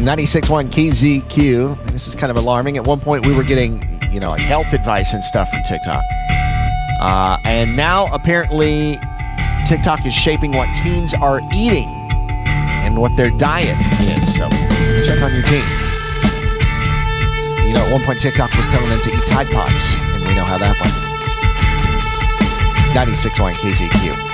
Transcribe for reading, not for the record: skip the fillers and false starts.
96.1 KZQ. This is kind of alarming. At one point, we were getting, like health advice and stuff from TikTok. And now, apparently, TikTok is shaping what teens are eating and what their diet is. So, check on your teen. At one point, TikTok was telling them to eat Tide Pods, and we know how that went. 96.1 KZQ.